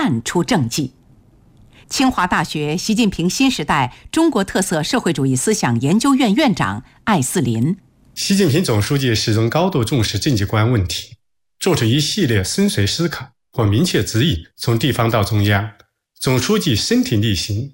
干出政绩。清华大学习近平新时代中国特色社会主义思想研究院院长艾斯林： 习近平总书记始终高度重视政绩观问题，做出一系列深邃思考或明确指引，从地方到中央。总书记身体力行，